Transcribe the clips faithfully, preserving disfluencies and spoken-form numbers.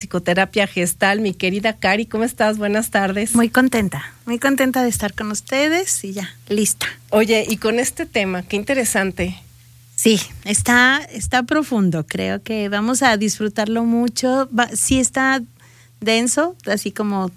psicoterapia gestal, mi querida Cari. ¿Cómo estás? Buenas tardes. Muy contenta, muy contenta de estar con ustedes y ya, lista. Oye, y con este tema, qué interesante. Sí, está, está profundo, creo que vamos a disfrutarlo mucho. Va, sí está denso, así como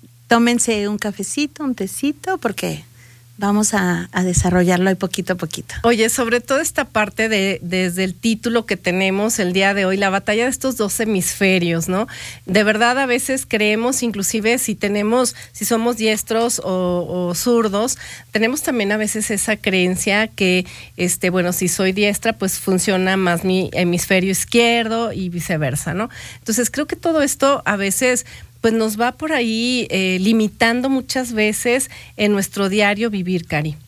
tómense un cafecito, un tecito, porque vamos a, a desarrollarlo ahí poquito a poquito. Oye, sobre todo esta parte de desde el título que tenemos el día de hoy, la batalla de estos dos hemisferios, ¿no? De verdad a veces creemos, inclusive si tenemos, si somos diestros o, o zurdos, tenemos también a veces esa creencia que, este, bueno, si soy diestra, pues funciona más mi hemisferio izquierdo y viceversa, ¿no? Entonces creo que todo esto a veces pues nos va por ahí eh, limitando muchas veces en nuestro diario vivir, Cari.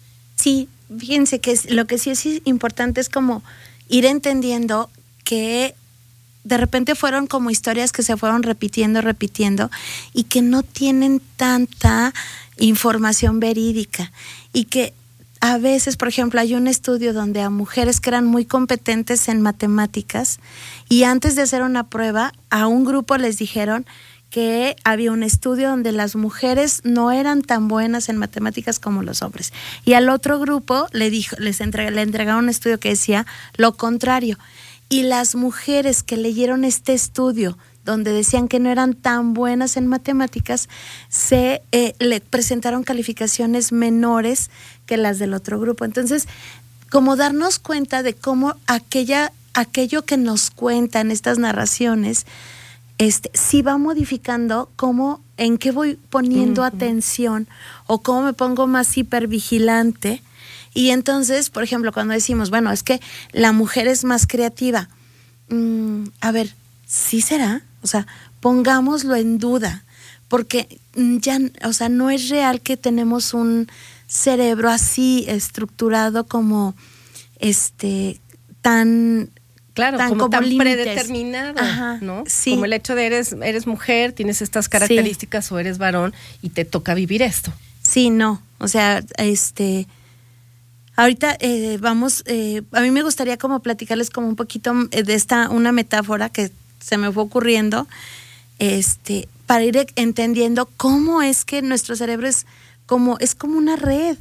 Sí, fíjense que es, lo que sí es importante es como ir entendiendo que de repente fueron como historias que se fueron repitiendo, repitiendo y que no tienen tanta información verídica y que a veces, por ejemplo, hay un estudio donde a mujeres que eran muy competentes en matemáticas y antes de hacer una prueba a un grupo les dijeron que había un estudio donde las mujeres no eran tan buenas en matemáticas como los hombres. Y al otro grupo le dijo, les entrega, le entregaron un estudio que decía lo contrario. Y las mujeres que leyeron este estudio, donde decían que no eran tan buenas en matemáticas, se eh, le presentaron calificaciones menores que las del otro grupo. Entonces, como darnos cuenta de cómo aquella, aquello que nos cuentan estas narraciones, Este, sí va modificando cómo, en qué voy poniendo uh-huh. atención o cómo me pongo más hipervigilante. Y entonces, por ejemplo, cuando decimos, bueno, es que la mujer es más creativa. Mm, a ver, ¿sí será? O sea, pongámoslo en duda, porque ya, o sea, no es real que tenemos un cerebro así estructurado como, este, tan... Claro, tan como, como tan límites. predeterminado, Ajá, ¿no? Sí. Como el hecho de eres eres mujer, tienes estas características sí. o eres varón y te toca vivir esto. Sí, no, o sea, este, ahorita eh, vamos, eh, a mí me gustaría como platicarles como un poquito de esta, una metáfora que se me fue ocurriendo, este, para ir entendiendo cómo es que nuestro cerebro es como, es como una red.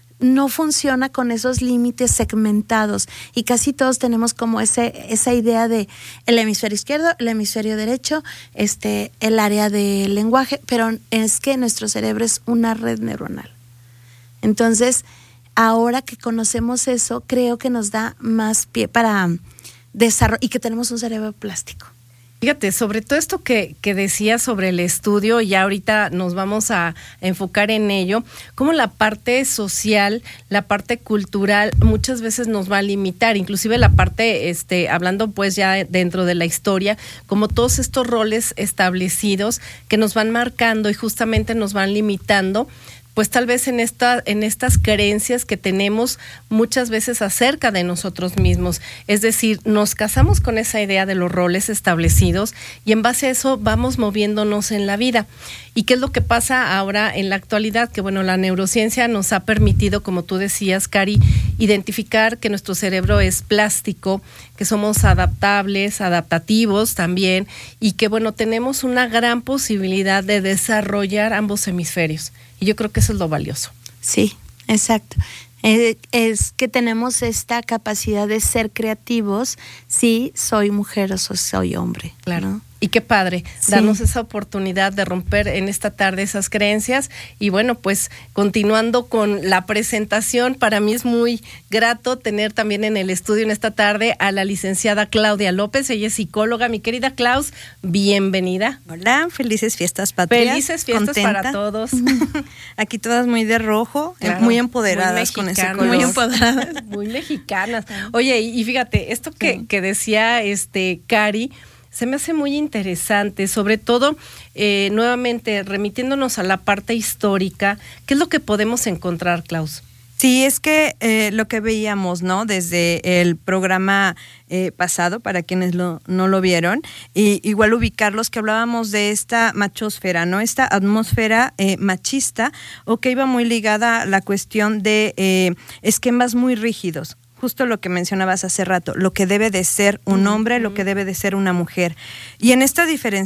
No funciona con esos límites segmentados y casi todos tenemos como ese esa idea de el hemisferio izquierdo, el hemisferio derecho, este el área del lenguaje, pero es que nuestro cerebro es una red neuronal. Entonces, ahora que conocemos eso, creo que nos da más pie para desarrollar y que tenemos un cerebro plástico. Fíjate, sobre todo esto que, que decías sobre el estudio, ya ahorita nos vamos a enfocar en ello, cómo la parte social, la parte cultural muchas veces nos va a limitar, inclusive la parte, este, hablando pues ya dentro de la historia, como todos estos roles establecidos que nos van marcando y justamente nos van limitando, pues tal vez en esta, en estas creencias que tenemos muchas veces acerca de nosotros mismos. Es decir, nos casamos con esa idea de los roles establecidos y en base a eso vamos moviéndonos en la vida. ¿Y qué es lo que pasa ahora en la actualidad? Que bueno, la neurociencia nos ha permitido, como tú decías, Cari, identificar que nuestro cerebro es plástico, que somos adaptables, adaptativos también, y que bueno, tenemos una gran posibilidad de desarrollar ambos hemisferios. Y yo creo que eso es lo valioso. Sí, exacto. Eh, es que tenemos esta capacidad de ser creativos si soy mujer o si soy hombre. Claro. ¿no? Y qué padre, sí. darnos esa oportunidad de romper en esta tarde esas creencias. Y bueno, pues continuando con la presentación, para mí es muy grato tener también en el estudio en esta tarde a la licenciada Claudia López. Ella es psicóloga. Mi querida Klaus, bienvenida. Hola, felices fiestas patrias. Felices fiestas contenta. Para todos. Aquí todas muy de rojo, claro, muy empoderadas muy con ese color. Muy empoderadas. Muy mexicanas. Oye, y fíjate, esto que, sí. que decía este Cari, se me hace muy interesante, sobre todo, eh, nuevamente, remitiéndonos a la parte histórica, ¿qué es lo que podemos encontrar, Klaus? Sí, es que eh, lo que veíamos, ¿no? Desde el programa eh, pasado, para quienes lo, no lo vieron, y igual ubicarlos, que hablábamos de esta machosfera, ¿no? Esta atmósfera eh, machista, o que iba muy ligada a la cuestión de eh, esquemas muy rígidos. Justo lo que mencionabas hace rato, lo que debe de ser un hombre, lo que debe de ser una mujer. Y en esta diferencia